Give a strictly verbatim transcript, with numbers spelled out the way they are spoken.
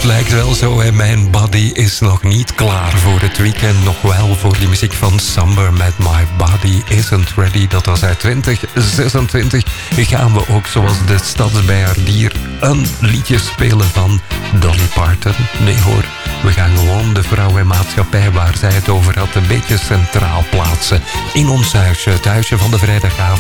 lijkt wel zo, hè. Mijn body is nog niet klaar voor het weekend. Nog wel voor die muziek van Summer met My Body Isn't Ready. Dat was uit twintig zesentwintig. Gaan we ook, zoals de stadsbijaardier, een liedje spelen van Dolly Parton? Nee hoor, we gaan gewoon de vrouw en maatschappij waar zij het over had een beetje centraal plaatsen. In ons huisje, het huisje van de vrijdagavond.